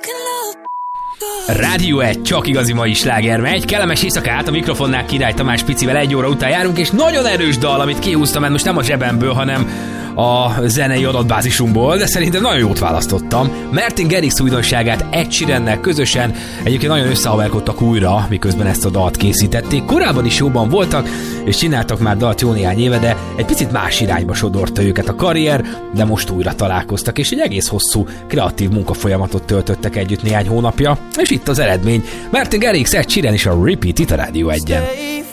Rádió 1, csak igazi mai sláger megy. Kellemes éjszakát, a mikrofonnál Király Tamás Picivel 1 óra után járunk, és nagyon erős dal, amit kihúztam, mert most nem a zsebemből, hanem a zenei adatbázisunkból, de szerintem nagyon jót választottam. Martin Garrix újdonságát Ed Sheerannel közösen egyébként nagyon összehaverkodtak újra, miközben ezt a dalt készítették. Korábban is jóban voltak, és csináltak már dalt jó néhány éve, de egy picit más irányba sodorta őket a karrier, de most újra találkoztak, és egy egész hosszú kreatív munkafolyamatot töltöttek együtt néhány hónapja, és itt az eredmény. Martin Garrix, Ed Sheeran és a Repeat itt a Rádió 1-en.